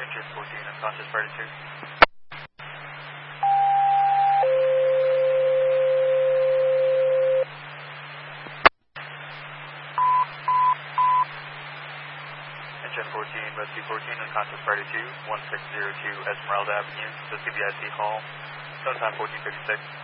Engine 14, unconscious party 2. Engine 14, Rescue 14, unconscious party 2, 1602 Esmeralda Avenue, the CBIC call, sometime 1456.